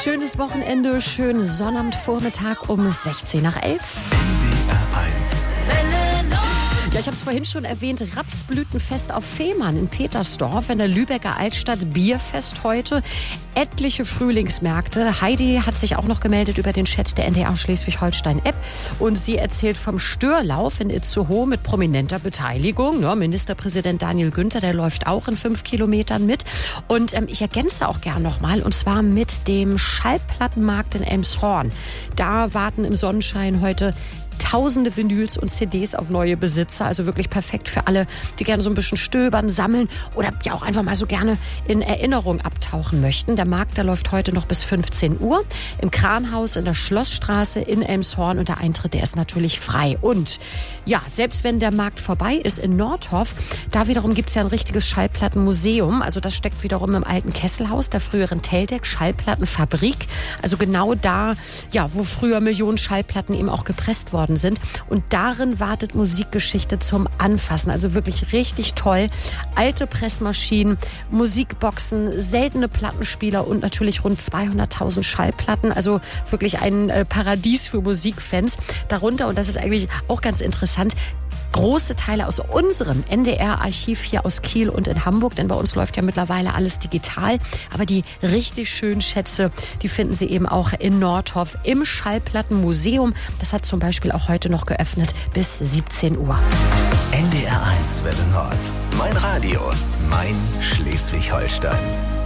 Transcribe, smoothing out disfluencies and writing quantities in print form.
schönes Wochenende, schönen Sonnabendvormittag um 16 nach 11. Ja, ich habe es vorhin schon erwähnt, Rapsblütenfest auf Fehmarn in Petersdorf in der Lübecker Altstadt, Bierfest heute, etliche Frühlingsmärkte. Heidi hat sich auch noch gemeldet über den Chat der NDR Schleswig-Holstein-App und sie erzählt vom Störlauf in Itzehoe mit prominenter Beteiligung. Ja, Ministerpräsident Daniel Günther, der läuft auch in 5 Kilometern mit. Und ich ergänze auch gern nochmal, und zwar mit dem Schallplattenmarkt in Elmshorn. Da warten im Sonnenschein heute tausende Vinyls und CDs auf neue Besitzer. Also wirklich perfekt für alle, die gerne so ein bisschen stöbern, sammeln oder ja auch einfach mal so gerne in Erinnerung abtauchen möchten. Der Markt, der läuft heute noch bis 15 Uhr im Kranhaus in der Schlossstraße in Elmshorn und der Eintritt, der ist natürlich frei. Und ja, selbst wenn der Markt vorbei ist in Nordhoff, da wiederum gibt's ja ein richtiges Schallplattenmuseum. Also das steckt wiederum im alten Kesselhaus der früheren Teldec Schallplattenfabrik. Also genau da, ja, wo früher Millionen Schallplatten eben auch gepresst worden sind. Und darin wartet Musikgeschichte zum Anfassen. Also wirklich richtig toll. Alte Pressmaschinen, Musikboxen, seltene Plattenspieler und natürlich rund 200.000 Schallplatten. Also wirklich ein Paradies für Musikfans. Darunter, und das ist eigentlich auch ganz interessant, große Teile aus unserem NDR-Archiv hier aus Kiel und in Hamburg, denn bei uns läuft ja mittlerweile alles digital. Aber die richtig schönen Schätze, die finden Sie eben auch in Nordhoff im Schallplattenmuseum. Das hat zum Beispiel auch heute noch geöffnet bis 17 Uhr. NDR 1 Welle Nord. Mein Radio, mein Schleswig-Holstein.